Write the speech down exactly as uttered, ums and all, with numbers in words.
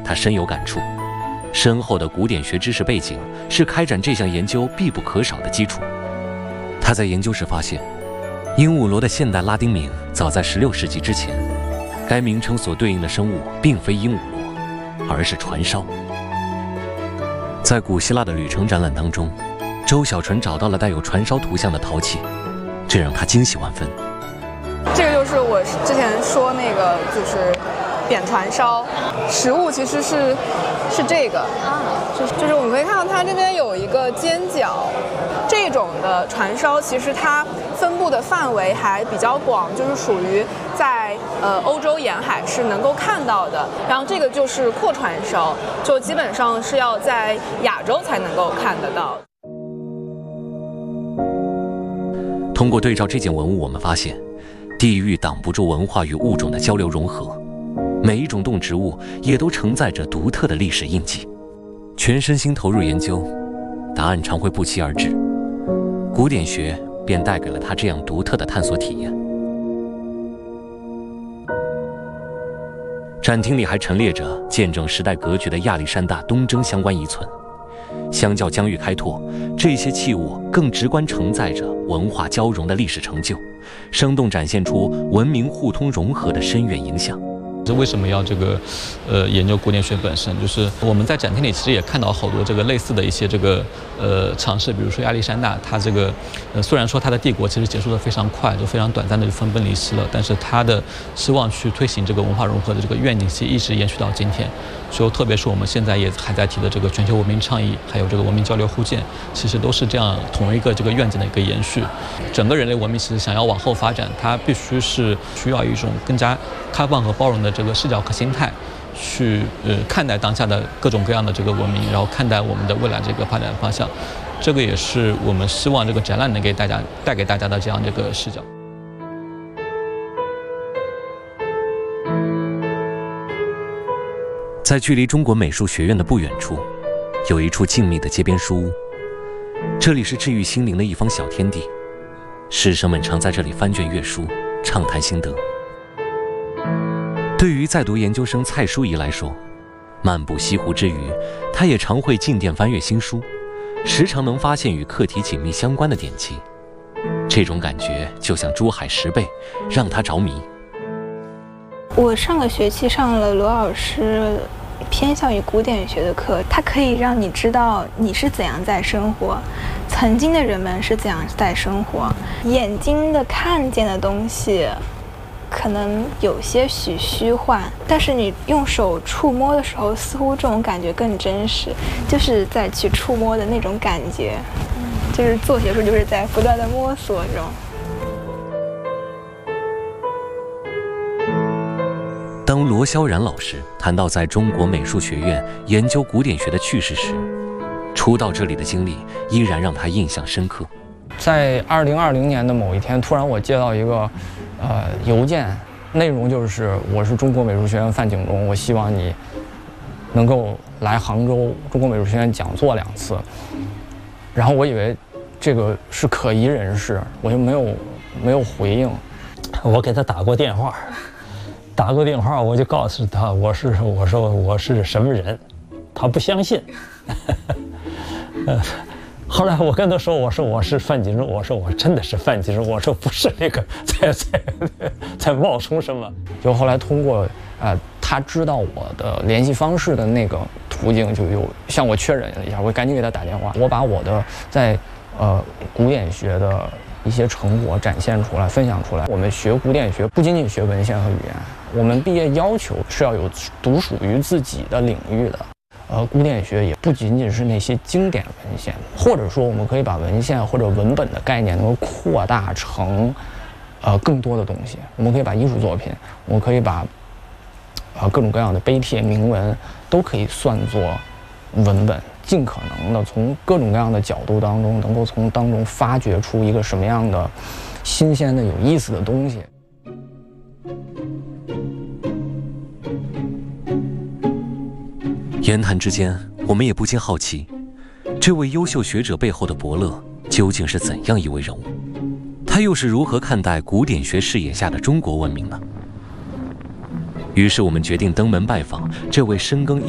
他深有感触。深厚的古典学知识背景是开展这项研究必不可少的基础。他在研究时发现，鹦鹉螺的现代拉丁名早在十六世纪之前，该名称所对应的生物并非鹦鹉螺，而是船烧。在古希腊的旅程展览当中，周小纯找到了带有船烧图像的陶器，这让他惊喜万分。 这个就是我之前说那个，就是扁船烧，实物其实是是这个啊，就是就是我们可以看到它这边有一个尖角，这种的船烧其实它分布的范围还比较广，就是属于在呃欧洲沿海是能够看到的。然后这个就是阔船烧，就基本上是要在亚洲才能够看得到。 通过对照这件文物，我们发现，地域挡不住文化与物种的交流融合，每一种动植物也都承载着独特的历史印记。全身心投入研究，答案常会不期而至，古典学便带给了他这样独特的探索体验。展厅里还陈列着见证时代格局的亚历山大东征相关遗存。相较疆域开拓，这些器物更直观承载着文化交融的历史成就，生动展现出文明互通融合的深远影响。 这为什么要这个，呃，研究古典学本身？就是我们在展厅里其实也看到好多这个类似的一些这个呃尝试，比如说亚历山大，他这个呃虽然说他的帝国其实结束的非常快，就非常短暂的就分崩离析了，但是他的希望去推行这个文化融合的这个愿景，其实一直延续到今天。所以特别是我们现在也还在提的这个全球文明倡议，还有这个文明交流互鉴，其实都是这样同一个这个愿景的一个延续。整个人类文明其实想要往后发展，它必须是需要一种更加开放和包容的这个视角和心态，去呃看待当下的各种各样的这个文明，然后看待我们的未来这个发展方向。这个也是我们希望这个展览能给大家带给大家的这样这个视角。 在距离中国美术学院的不远处，有一处静谧的街边书屋，这里是治愈心灵的一方小天地，师生们常在这里翻卷阅书，畅谈心得。对于在读研究生蔡淑仪来说，漫步西湖之余，她也常会进店翻阅新书，时常能发现与课题紧密相关的典籍。这种感觉就像珠海十倍，让她着迷。 我上个学期上了罗老师偏向于古典学的课，它可以让你知道你是怎样在生活，曾经的人们是怎样在生活。眼睛的看见的东西可能有些许虚幻，但是你用手触摸的时候，似乎这种感觉更真实，就是在去触摸的那种感觉。就是做学术就是在不断的摸索中。 当罗萧然老师谈到在中国美术学院研究古典学的趣事时，初到这里的经历依然让他印象深刻。 在二零二零年的某一天，突然我接到一个呃邮件，内容就是我是中国美术学院范景荣，我希望你能够来杭州中国美术学院讲座两次。然后我以为这个是可疑人士，我就没有没有回应。 我给他打过电话。打过电话，我就告诉他我是我说我是什么人，他不相信。呃，后来我跟他说我说我是范锦荣，我说我真的是范锦荣，我说不是那个在在在冒充什么。 就后来通过呃他知道我的联系方式的那个途径，就有向我确认了一下，我赶紧给他打电话，我把我的在呃古典学的一些成果展现出来，分享出来。我们学古典学不仅仅学文献和语言，我们毕业要求是要有独属于自己的领域的。呃，古典学也不仅仅是那些经典文献，或者说我们可以把文献或者文本的概念能够扩大成呃更多的东西。我们可以把艺术作品，我们可以把呃各种各样的碑帖铭文都可以算作文本。尽可能的从各种各样的角度当中，能够从当中发掘出一个什么样的新鲜的、有意思的东西。 言谈之间，我们也不禁好奇，这位优秀学者背后的伯乐究竟是怎样一位人物？他又是如何看待古典学视野下的中国文明呢？于是我们决定登门拜访这位深耕